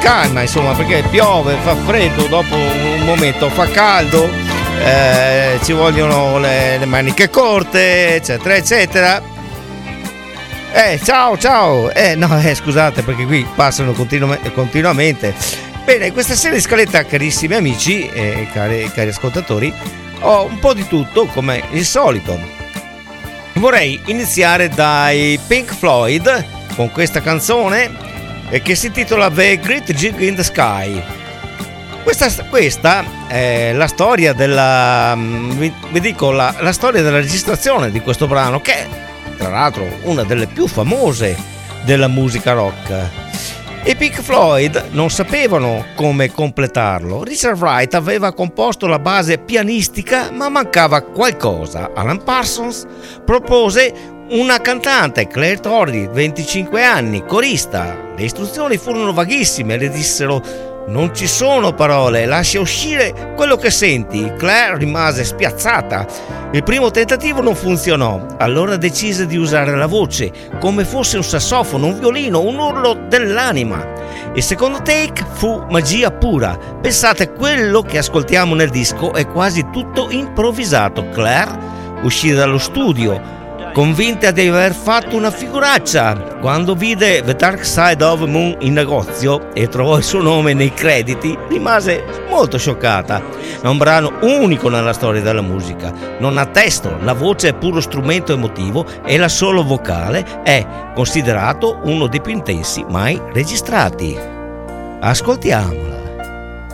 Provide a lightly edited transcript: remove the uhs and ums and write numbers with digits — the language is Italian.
calma, insomma, perché piove, fa freddo, dopo un momento fa caldo, ci vogliono le maniche corte, eccetera, eccetera. Ciao, scusate, perché qui passano continuamente. Bene, questa sera in scaletta, carissimi amici e cari ascoltatori, ho un po' di tutto come il solito. Vorrei iniziare dai Pink Floyd con questa canzone che si intitola The Great Gig in the Sky. Questa è la storia la storia della registrazione di questo brano, che è tra l'altro una delle più famose della musica rock. I Pink Floyd non sapevano come completarlo. Richard Wright aveva composto la base pianistica, ma mancava qualcosa. Alan Parsons propose una cantante, Claire Torrey, 25 anni, corista. Le istruzioni furono vaghissime, le dissero: non ci sono parole, lascia uscire quello che senti. Claire rimase spiazzata. Il primo tentativo non funzionò, allora decise di usare la voce, come fosse un sassofono, un violino, un urlo dell'anima. Il secondo take fu magia pura. Pensate, quello che ascoltiamo nel disco è quasi tutto improvvisato. Claire uscì dallo studio convinta di aver fatto una figuraccia. Quando vide The Dark Side of the Moon in negozio e trovò il suo nome nei crediti, rimase molto scioccata. È un brano unico nella storia della musica, non ha testo, la voce è puro strumento emotivo e la solo vocale è considerato uno dei più intensi mai registrati. Ascoltiamola.